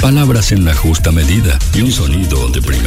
palabras en la justa medida y un sonido de primera.